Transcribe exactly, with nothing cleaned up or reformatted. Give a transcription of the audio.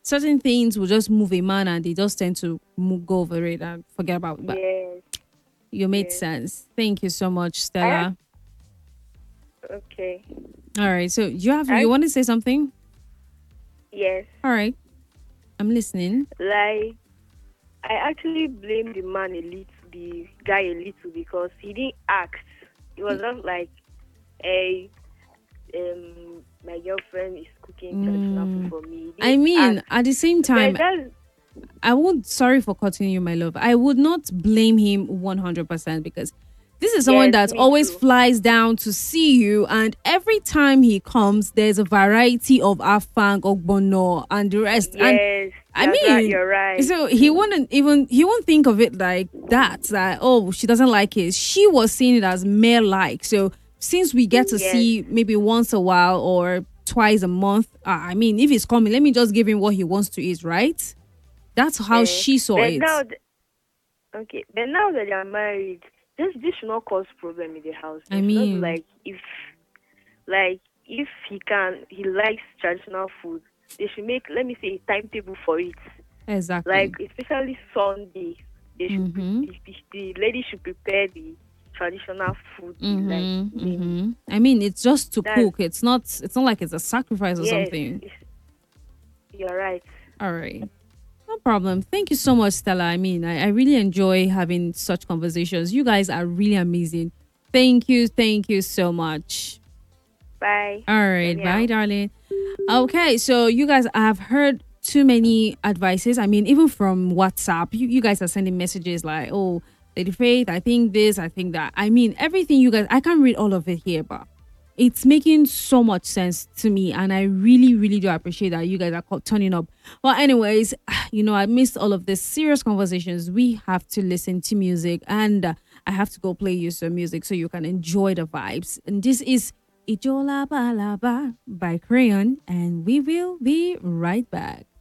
certain things will just move a man and they just tend to move, go over it and forget about it. But Yes, you made yes. sense. Thank you so much, I act- Stella. okay. All right. So you have I you want to say something? yes. All right. I'm listening. Like I actually blame the man a little, the guy a little because he didn't ask. It was just like, hey, um, my girlfriend is cooking traditional food Mm, for me. He I didn't ask. mean, at the same But time, that's I would, sorry for cutting you, my love. I would not blame him one hundred percent because this is someone yes, that me always too. flies down to see you. And every time he comes, there's a variety of afang, ogbono, and the rest. And Yes, I you're right. mean, You're right. so he wouldn't even, he won't think of it like that, that, oh, she doesn't like it. She was seeing it as male like. So since we get to Yes, see maybe once a while or twice a month, uh, I mean, if he's coming, let me just give him what he wants to eat, right? That's how uh, she saw but now, it. th- okay, but now that they are married, this this should not cause problem in the house. I It should not be mean, like if like if he can he likes traditional food, they should make let me say a timetable for it. Like exactly. especially Sunday, they should pre- Mm-hmm. the, the, the lady should prepare the traditional food like Mm-hmm. mainly. Mm-hmm. I mean, it's just to That's cook. It's not. It's not like it's a sacrifice or yes, something. it's, you're right. All right. No problem. Thank you so much, Stella. I mean, I, I really enjoy having such conversations. You guys are really amazing. Thank you. Thank you so much. Bye. All right. Bye, Anyhow. darling. Okay. So, you guys have heard too many advices. I mean, even from WhatsApp, you, you guys are sending messages like, oh, Lady Faith, I think this, I think that. I mean, everything you guys, I can't read all of it here, but it's making so much sense to me. And I really, really do appreciate that you guys are co- turning up. Well, anyways, you know, I missed all of this serious conversations. We have to listen to music and uh, I have to go play you some music so you can enjoy the vibes. And this is Ijola Balaba by Crayon, and we will be right back.